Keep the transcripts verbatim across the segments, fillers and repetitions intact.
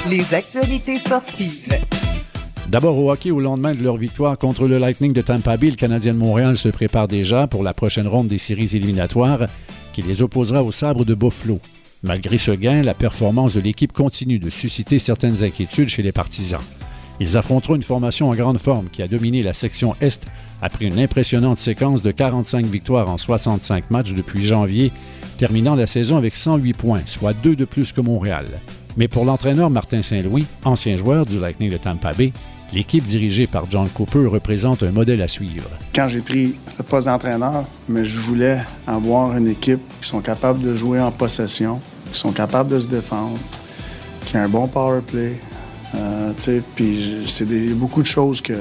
les actualités sportives. D'abord au hockey, au lendemain de leur victoire contre le Lightning de Tampa Bay, le Canadien de Montréal se prépare déjà pour la prochaine ronde des séries éliminatoires qui les opposera aux Sabres de Buffalo. Malgré ce gain, la performance de l'équipe continue de susciter certaines inquiétudes chez les partisans. Ils affronteront une formation en grande forme qui a dominé la section Est après une impressionnante séquence de quarante-cinq victoires en soixante-cinq matchs depuis janvier, terminant la saison avec cent huit points, soit deux de plus que Montréal. Mais pour l'entraîneur Martin Saint-Louis, ancien joueur du Lightning de Tampa Bay, l'équipe dirigée par John Cooper représente un modèle à suivre. Quand j'ai pris le poste d'entraîneur, mais je voulais avoir une équipe qui sont capables de jouer en possession, qui sont capables de se défendre, qui a un bon power play. Euh, puis c'est des, beaucoup de choses que,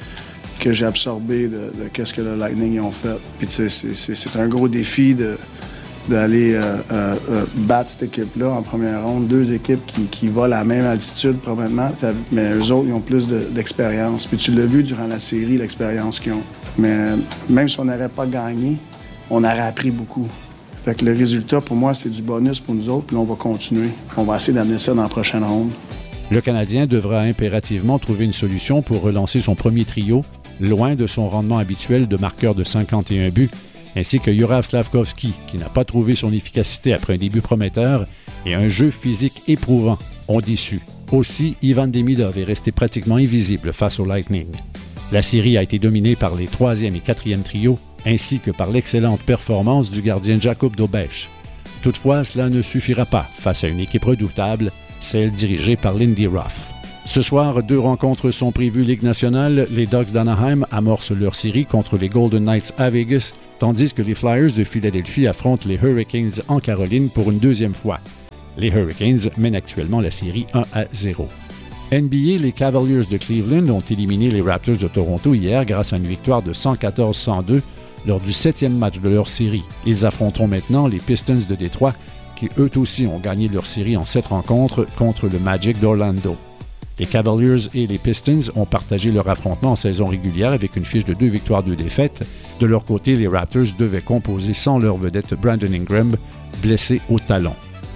que j'ai absorbées de, de qu'est-ce que le Lightning ont fait. Puis c'est, c'est, c'est un gros défi de, d'aller euh, euh, battre cette équipe-là en première ronde. Deux équipes qui, qui volent à la même altitude probablement, mais eux autres, ils ont plus de, d'expérience. Puis tu l'as vu durant la série, l'expérience qu'ils ont. Mais même si on n'aurait pas gagné, on aurait appris beaucoup. Fait que le résultat, pour moi, c'est du bonus pour nous autres, puis là, on va continuer. On va essayer d'amener ça dans la prochaine ronde. Le Canadien devra impérativement trouver une solution pour relancer son premier trio, loin de son rendement habituel de marqueur de cinquante et un buts, ainsi que Juraj Slafkovský, qui n'a pas trouvé son efficacité après un début prometteur et un jeu physique éprouvant, ont déçu. Aussi, Ivan Demidov est resté pratiquement invisible face au Lightning. La série a été dominée par les troisième et quatrième trios, ainsi que par l'excellente performance du gardien Jakub Dobeš. Toutefois, cela ne suffira pas face à une équipe redoutable, celle dirigée par Lindy Ruff. Ce soir, deux rencontres sont prévues Ligue nationale. Les Ducks d'Anaheim amorcent leur série contre les Golden Knights à Vegas, tandis que les Flyers de Philadelphie affrontent les Hurricanes en Caroline pour une deuxième fois. Les Hurricanes mènent actuellement la série un à zéro. N B A, les Cavaliers de Cleveland ont éliminé les Raptors de Toronto hier grâce à une victoire de cent quatorze à cent deux lors du septième match de leur série. Ils affronteront maintenant les Pistons de Détroit, qui eux aussi ont gagné leur série en sept rencontres contre le Magic d'Orlando. Les Cavaliers et les Pistons ont partagé leur affrontement en saison régulière avec une fiche de deux victoires, deux défaites. De leur côté, les Raptors devaient composer sans leur vedette Brandon Ingram, blessé au talon.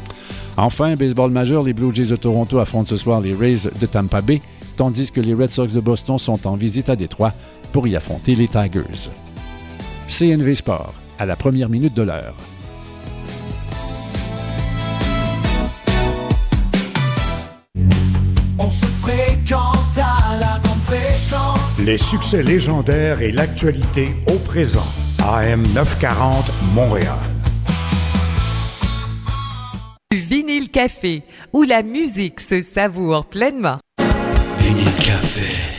Enfin, baseball majeur, les Blue Jays de Toronto affrontent ce soir les Rays de Tampa Bay, tandis que les Red Sox de Boston sont en visite à Détroit pour y affronter les Tigers. C N V Sport, à la première minute de l'heure. On se fréquente à la bonne fréquence. Les succès légendaires et l'actualité au présent. A M neuf cent quarante, Montréal. Vinyle Café, où la musique se savoure pleinement. Vinyle Café.